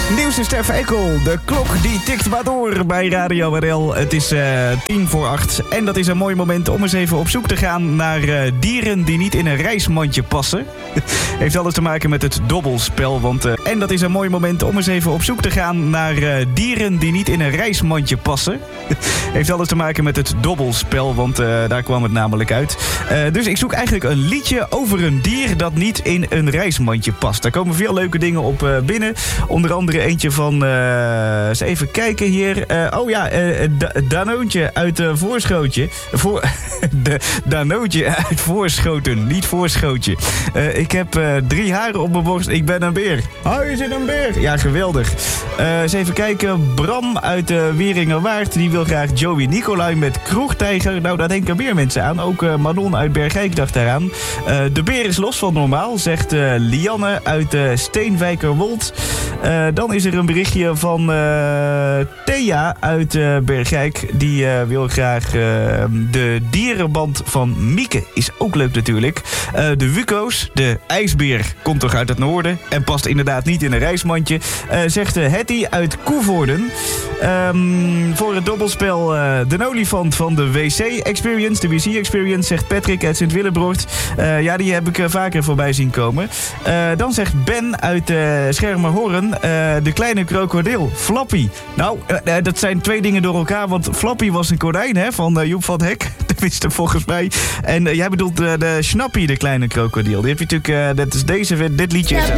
Nieuws is Stef Ekkel. De klok die tikt maar door bij Radio RL. Het is 7:50 en dat is een mooi moment om eens even op zoek te gaan naar dieren die niet in een reismandje passen. Heeft alles te maken met het dobbelspel. En dat is een mooi moment om eens even op zoek te gaan naar dieren die niet in een reismandje passen. Heeft alles te maken met het dobbelspel, want daar kwam het namelijk uit. Dus ik zoek eigenlijk een liedje over een dier dat niet in een reismandje past. Daar komen veel leuke dingen op binnen. Onder andere eentje van, eens even kijken hier. Danoontje uit Voorschootje. Danootje uit Voorschoten, niet Voorschootje. Ik heb 3 haren op mijn borst, ik ben een beer. Oh, je zit een beer. Ja, geweldig. Eens even kijken. Bram uit Wieringerwaard, die wil graag Joey Nicolai met Kroegtijger. Nou, daar denken meer mensen aan. Ook Manon uit Bergijk dacht daaraan. De beer is los van normaal, zegt Lianne uit Steenwijkerwold. Dan is er een berichtje van Thea uit Bergijk. Die wil graag de dierenband van Mieke. Is ook leuk natuurlijk. De Wuko's, de ijsbeer, komt toch uit het noorden. En past inderdaad niet in een reismandje. Zegt Hetty uit Koevoorden. Voor het dobbelspel de olifant van de WC-experience. De WC-experience, zegt Patrick uit Sint-Willebroort. Ja, die heb ik vaker voorbij zien komen. Dan zegt Ben uit Schermerhorn. De kleine krokodil, Flappy. Nou, dat zijn 2 dingen door elkaar. Want Flappy was een konijn, hè, van Joep van het Hek. Tenminste, volgens mij. En jij bedoelt de Snappy, de kleine krokodil. Die heb je natuurlijk, dit liedje is